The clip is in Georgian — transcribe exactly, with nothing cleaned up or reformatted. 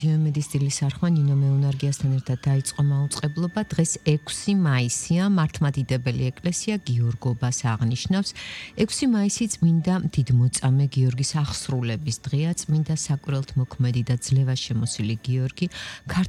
დიომედის დილის არხმა ნინო მეუნარგიასთან ერთად დაიწყო მაუწყებლობა. დღეს ექვსი მაისია, მართლმადიდებელი ეკლესია გიორგობას აღნიშნავს. ექვსი მაისი წმინდა დიდმოწამე გიორგის აღსრულების დღეა. წმინდა საკვირველთმოქმედი და ძლევაშემოსილი გიორგი ქართულ